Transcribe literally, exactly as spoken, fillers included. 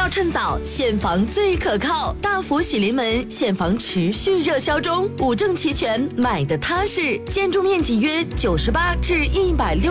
要趁早，现房最可靠。大福喜临门，现房持续热销中，五证齐全，买的踏实。建筑面积约九十八至一百六。